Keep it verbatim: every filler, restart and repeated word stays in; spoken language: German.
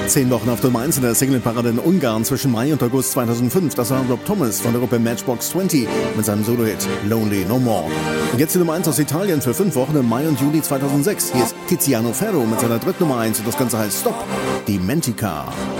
Zehn Wochen auf Nummer eins in der Singleparade in Ungarn zwischen Mai und August zweitausendfünf. Das war Rob Thomas von der Gruppe Matchbox zwanzig mit seinem Solo-Hit Lonely No More. Und jetzt die Nummer eins aus Italien für fünf Wochen im Mai und Juli zweitausendsechs. Hier ist Tiziano Ferro mit seiner dritten Nummer eins und das Ganze heißt Stop, Dimentica.